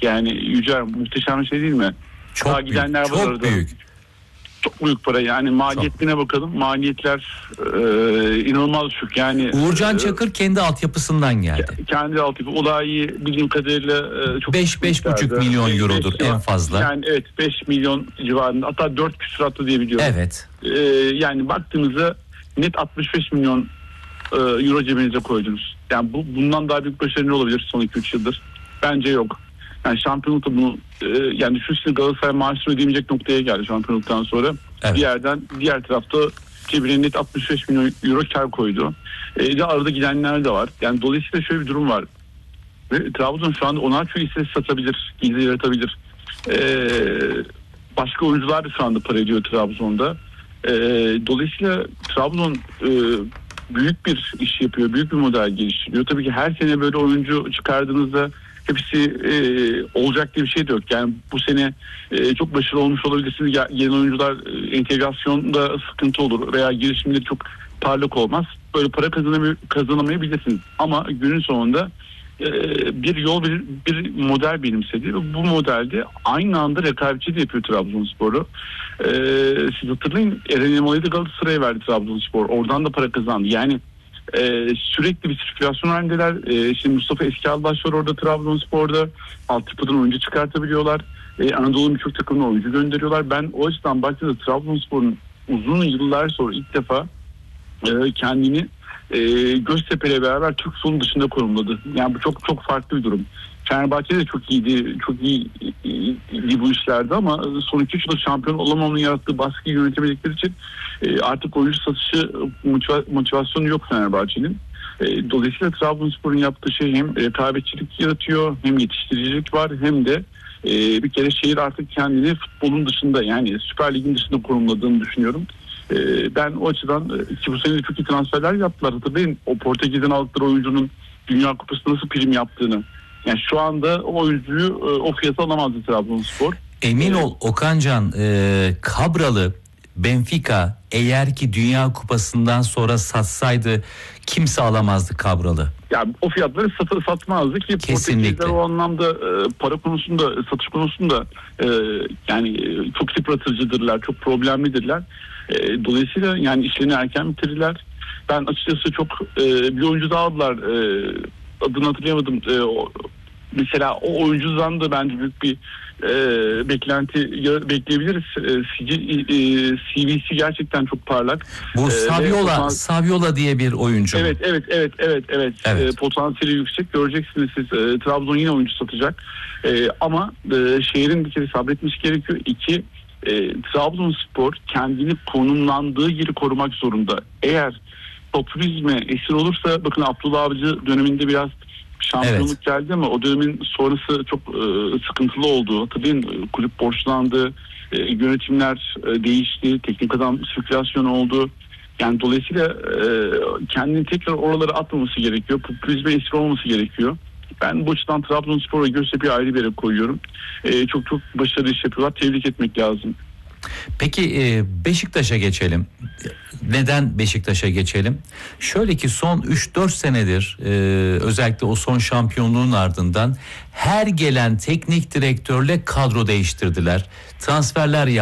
Yani Yücel, muhteşem bir şey değil mi? Çok büyük, gidenler çok vardı. büyük. Çok büyük para yani, maliyetine bakalım. Maliyetler inanılmaz düşük yani. Uğurcan Çakır kendi altyapısından geldi. Kendi altyapı olayı bildiğim kadarıyla çok 5-5,5 milyon eurodur en fazla. Yani evet, 5 milyon civarında, hatta 4 küsuratlı diye biliyorum. Evet. Yani baktığınızda net 65 milyon euro cebinize koydunuz. Yani bundan daha büyük başarı ne olabilir son 2-3 yıldır? Bence yok. Yani şampiyonlukta bunu yani düşünsene, Galatasaray maaşını ödeyemeyecek noktaya geldi şampiyonluktan sonra. Evet. Diğer tarafta cebine net 65 milyon euro kar koydu. De arada gidenler de var. Yani dolayısıyla şöyle bir durum var. Ve Trabzon şu anda Onaçu'yu ise satabilir, gizli yaratabilir. Başka oyuncular da şu anda para ediyor Trabzon'da. Dolayısıyla Trabzon büyük bir iş yapıyor, büyük bir model geliştiriyor. Tabii ki her sene böyle oyuncu çıkardığınızda hepsi olacak diye bir şey de yok. Yani bu sene çok başarılı olmuş olabilirsiniz. Yeni oyuncular entegrasyonda sıkıntı olur veya gelişimleri çok parlak olmaz. Böyle para kazanamayabilirsiniz. Ama günün sonunda bir yol, bir model benimsedi. Bu modelde aynı anda rekabetçi de yapıyor Trabzonspor'u. Siz hatırlayın, Eren Elmalı'yı da Galatasaray'a verdi Trabzonspor. Oradan da para kazandı. Yani sürekli bir sirkülasyon halindeler. Şimdi Mustafa Eskalbaş var orada Trabzonspor'da. Altyapıdan oyuncu çıkartabiliyorlar. Anadolu'nun birçok takımına oyuncu gönderiyorlar. Ben o açıdan baktığımda Trabzonspor'un uzun yıllar sonra ilk defa kendini Göztepe'yle beraber Türk futbolunun dışında konumladı. Yani bu çok çok farklı bir durum. Fenerbahçe de çok iyiydi. Çok iyi bu işlerde ama son 2-3 yılda şampiyon olamamanın yarattığı baskıyı yönetemedikleri için artık oyuncu satışı motivasyonu yok Fenerbahçe'nin. Dolayısıyla Trabzonspor'un yaptığı şey hem rekabetçilik yaratıyor, hem yetiştiricilik var, hem de bir kere şehir artık kendini futbolun dışında, yani Süper Lig'in dışında konumladığını düşünüyorum. Ben o açıdan ki bu sene de çok iyi transferler yaptılar. Hatırlayın, o Portekiz'den aldıkları oyuncunun Dünya Kupası'nda nasıl prim yaptığını. Yani şu anda o oyuncuyu o fiyata alamazdı Trabzonspor. Emin ol Okancan, Cabral'ı Benfica eğer ki Dünya Kupası'ndan sonra satsaydı kimse alamazdı Cabral'ı. Yani o fiyatları satmazdı ki Portekizler o anlamda para konusunda, satış konusunda yani çok yıpratıcıdırlar, çok problemlidirler. Dolayısıyla yani işlerini erken bitirdiler. Ben açıkçası çok bir oyuncu daha aldılar. Adını hatırlayamadım. Mesela o oyuncudan da bence büyük bir beklenti bekleyebiliriz. CV'si gerçekten çok parlak. Bu Saviola diye bir oyuncu. Evet. Potansiyeli yüksek. Göreceksiniz siz. Trabzon yine oyuncu satacak. Ama şehrin bir kere sabretmiş gerekiyor. 2, Trabzonspor kendini konumlandığı yeri korumak zorunda. Eğer popülizme esir olursa, bakın Abdullah Avcı döneminde biraz şampiyonluk geldi ama o dönemin sonrası çok sıkıntılı oldu. Hatırlayın, kulüp borçlandı, yönetimler değişti, teknik adam sirkülasyonu oldu. Yani dolayısıyla kendini tekrar oralara atmaması gerekiyor. Popülizme esir olmaması gerekiyor. Ben bu açıdan Trabzonspor ve Göztepe'yi ayrı bir yere koyuyorum. Çok çok başarılı iş yapıyorlar. Tebrik etmek lazım. Peki Beşiktaş'a geçelim. Neden Beşiktaş'a geçelim? Şöyle ki son 3-4 senedir özellikle o son şampiyonluğun ardından her gelen teknik direktörle kadro değiştirdiler. Transferler